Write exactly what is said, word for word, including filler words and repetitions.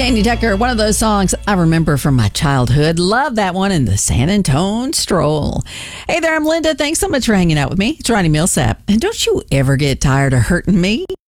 Danny Tucker, one of those songs I remember from my childhood. Love that one in the San Antone Stroll. Hey there, I'm Linda. Thanks so much for hanging out with me. It's Ronnie Millsap. And don't you ever get tired of hurting me?